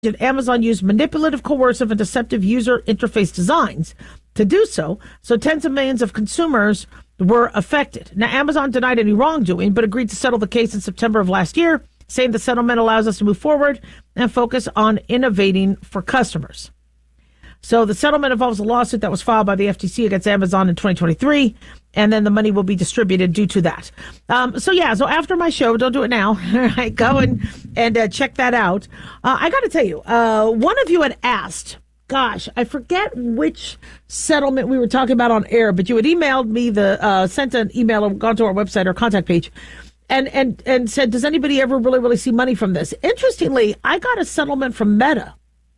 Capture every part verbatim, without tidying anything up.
Amazon used manipulative, coercive, and deceptive user interface designs to do so, so tens of millions of consumers were affected. Now, Amazon denied any wrongdoing, but agreed to settle the case in September of last year, saying the settlement allows us to move forward and focus on innovating for customers. So the settlement involves a lawsuit that was filed by the F T C against Amazon in twenty twenty-three, and then the money will be distributed due to that. Um, so yeah, so after my show, don't do it now. All right, go and and uh, check that out. Uh, I got to tell you, uh, one of you had asked, gosh, I forget which settlement we were talking about on air, but you had emailed me the uh, sent an email or gone to our website or contact page. And, and, and said, does anybody ever really, really see money from this? Interestingly, I got a settlement from Meta.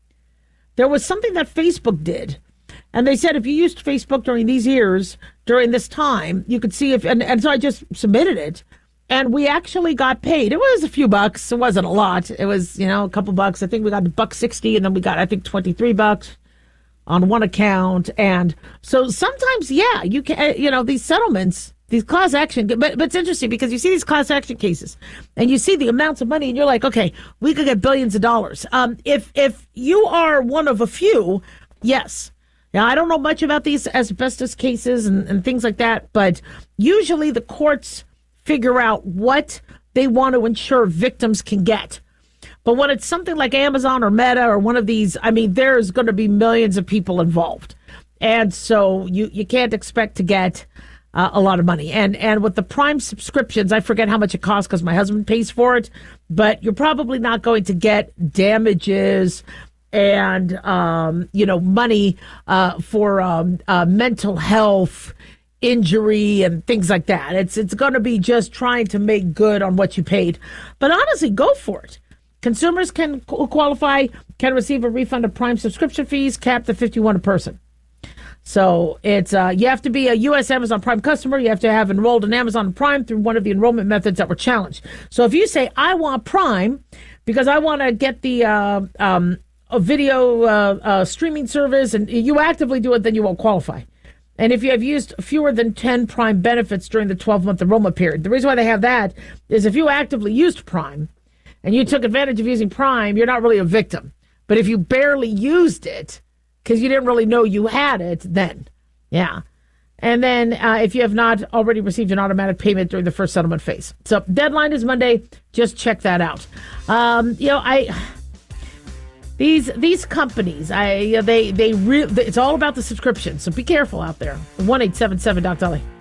There was something that Facebook did. And they said if you used Facebook during these years, during this time, you could see if, and, and so I just submitted it. And we actually got paid. It was a few bucks. It wasn't a lot. It was, you know, a couple bucks. I think we got a buck sixty, and then we got, I think, twenty-three bucks on one account. And so sometimes, yeah, you can, you know, these settlements, these class action, but, but it's interesting because you see these class action cases and you see the amounts of money and you're like, okay, we could get billions of dollars. Um, if, if you are one of a few, yes. Now, I don't know much about these asbestos cases and, and things like that, but usually the courts figure out what they want to ensure victims can get. But when it's something like Amazon or Meta or one of these, I mean, there's going to be millions of people involved. And so you, you can't expect to get Uh, a lot of money. And and with the Prime subscriptions, I forget how much it costs because my husband pays for it, but you're probably not going to get damages and, um, you know, money uh, for um, uh, mental health, injury, and things like that. It's, it's going to be just trying to make good on what you paid. But honestly, go for it. Consumers can qualify, can receive a refund of Prime subscription fees, capped at fifty-one a person. So it's uh, you have to be a U S Amazon Prime customer. You have to have enrolled in Amazon Prime through one of the enrollment methods that were challenged. So if you say, I want Prime because I want to get the uh, um, a video uh, uh, streaming service, and you actively do it, then you won't qualify. And if you have used fewer than ten Prime benefits during the twelve-month enrollment period, the reason why they have that is if you actively used Prime and you took advantage of using Prime, you're not really a victim. But if you barely used it, because you didn't really know you had it then. Yeah. And then uh, if you have not already received an automatic payment during the first settlement phase. So deadline is Monday. Just check that out. Um, you know, I these these companies, I they they re, it's all about the subscription. So be careful out there. one eight seven seven Doc Dolly.